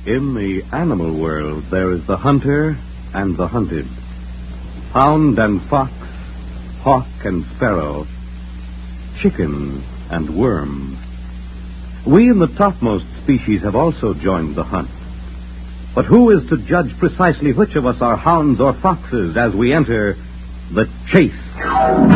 In the animal world, there is the hunter and the hunted, hound and fox, hawk and sparrow, chicken and worm. We in the topmost species have also joined the hunt. But who is to judge precisely which of us are hounds or foxes as we enter the chase?